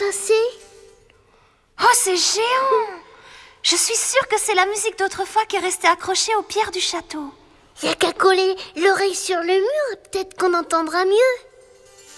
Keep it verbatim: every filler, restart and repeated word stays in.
c'est? Oh, c'est géant! Je suis sûre que c'est la musique d'autrefois qui est restée accrochée aux pierres du château. Y a qu'à coller l'oreille sur le mur, peut-être qu'on entendra mieux.